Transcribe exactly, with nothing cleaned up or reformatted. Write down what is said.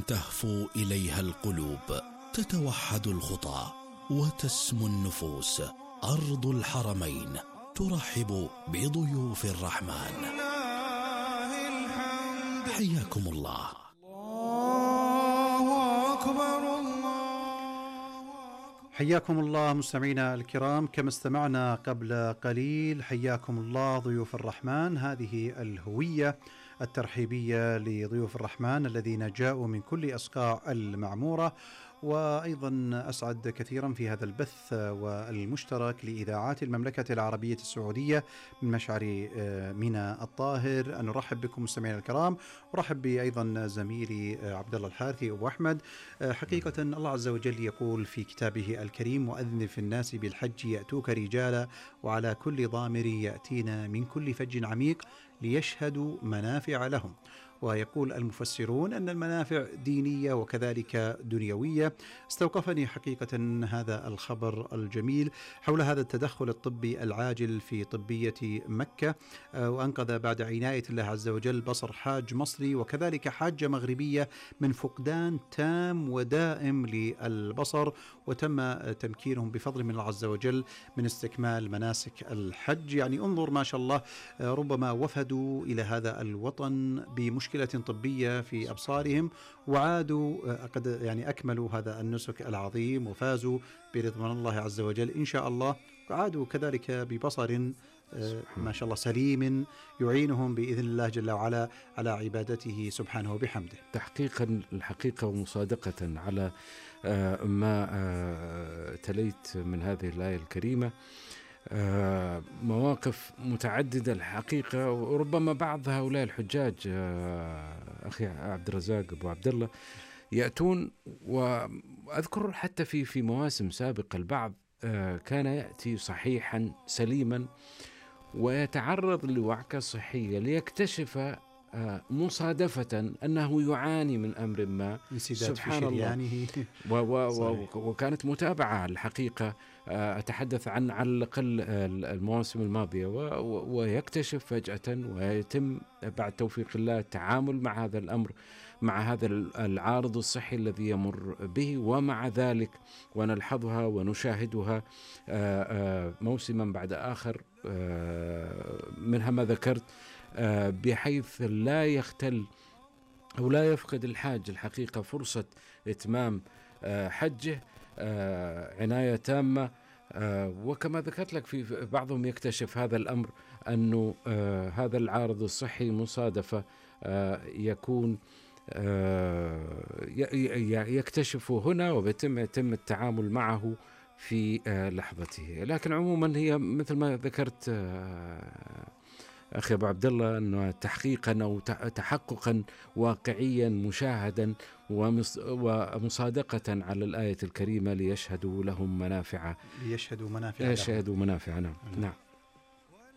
تهفو إليها القلوب، تتوحد الخطى وتسمو النفوس. أرض الحرمين ترحب بضيوف الرحمن. حياكم الله. الله أكبر. حياكم الله مستمعينا الكرام، كما استمعنا قبل قليل حياكم الله ضيوف الرحمن. هذه الهوية الترحيبية لضيوف الرحمن الذين جاءوا من كل أصقاع المعمورة. وأيضا أسعد كثيرا في هذا البث والمشترك لإذاعات المملكة العربية السعودية من مشعر ميناء الطاهر أن نرحب بكم مستمعينا الكرام، ورحب أيضا زميلي عبد الله الحارثي أبو أحمد. حقيقة الله عز وجل يقول في كتابه الكريم: وأذن في الناس بالحج يأتوك رجالا وعلى كل ضامر يأتين من كل فج عميق ليشهدوا منافع لهم. ويقول المفسرون أن المنافع دينية وكذلك دنيوية. استوقفني حقيقة هذا الخبر الجميل حول هذا التدخل الطبي العاجل في طبية مكة، وأنقذ بعد عناية الله عز وجل بصر حاج مصري وكذلك حاجة مغربية من فقدان تام ودائم للبصر، وتم تمكينهم بفضل من الله عز وجل من استكمال مناسك الحج. يعني انظر ما شاء الله، ربما وفدوا إلى هذا الوطن بمشكلة طبية في أبصارهم وعادوا قد يعني أكملوا هذا النسك العظيم وفازوا برضوان الله عز وجل إن شاء الله، وعادوا كذلك ببصر ما شاء الله سليم يعينهم بإذن الله جل وعلا على عبادته سبحانه وبحمده. تحقيقا الحقيقة ومصادقة على ما تليت من هذه الآية الكريمة، مواقف متعددة الحقيقة، وربما بعض هؤلاء الحجاج أخي عبد الرزاق أبو عبد الله يأتون، وأذكر حتى في في مواسم سابقة البعض كان يأتي صحيحا سليما ويتعرض لوعكة صحية ليكتشف مصادفة أنه يعاني من أمر ما، سبحان الله. و و وكانت متابعة الحقيقة، أتحدث عن على الأقل المواسم الماضية، ويكتشف فجأة ويتم بعد توفيق الله التعامل مع هذا الأمر، مع هذا العارض الصحي الذي يمر به. ومع ذلك ونلحظها ونشاهدها موسما بعد آخر، منها ما ذكرت، بحيث لا يختل أو لا يفقد الحاج الحقيقة فرصة إتمام حجه عناية تامة. وكما ذكرت لك، في بعضهم يكتشف هذا الأمر أنه هذا العارض الصحي مصادفة يكون يكتشفه هنا وبيتم يتم التعامل معه في لحظته. لكن عموما هي مثل ما ذكرت أخي أبو عبد الله، أنه تحقيقا أو تحققا واقعيا مشاهدا ومصادقة على الآية الكريمة ليشهدوا لهم منافع ليشهدوا منافع ليشهدوا منافع نعم. نعم.